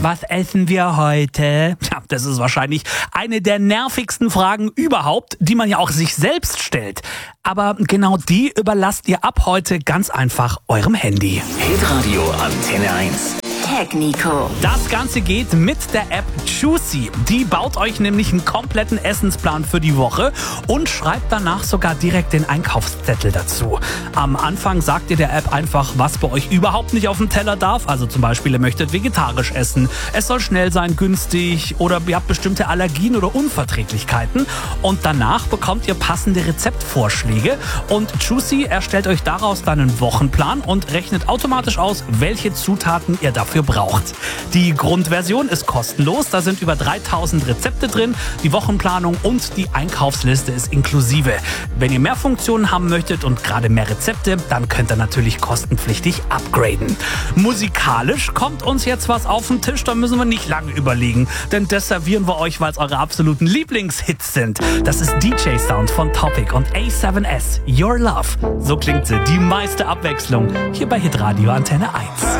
was essen wir heute? Ja, das ist wahrscheinlich eine der nervigsten Fragen überhaupt, die man ja auch sich selbst stellt. Aber genau die überlasst ihr ab heute ganz einfach eurem Handy. Hitradio Antenne 1. Technico. Das Ganze geht mit der App Choosy. Die baut euch nämlich einen kompletten Essensplan für die Woche und schreibt danach sogar direkt den Einkaufszettel dazu. Am Anfang sagt ihr der App einfach, was bei euch überhaupt nicht auf dem Teller darf. Also zum Beispiel, ihr möchtet vegetarisch essen, es soll schnell sein, günstig oder ihr habt bestimmte Allergien oder Unverträglichkeiten. Und danach bekommt ihr passende Rezeptvorschläge und Choosy erstellt euch daraus dann einen Wochenplan und rechnet automatisch aus, welche Zutaten ihr dafür braucht. Die Grundversion ist kostenlos, da sind über 3000 Rezepte drin, die Wochenplanung und die Einkaufsliste ist inklusive. Wenn ihr mehr Funktionen haben möchtet und gerade mehr Rezepte, dann könnt ihr natürlich kostenpflichtig upgraden. Musikalisch kommt uns jetzt was auf den Tisch, da müssen wir nicht lange überlegen, denn das servieren wir euch, weil es eure absoluten Lieblingshits sind. Das ist DJ Sound von Topic und A7S, Your Love. So klingt sie, die meiste Abwechslung hier bei Hitradio Antenne 1.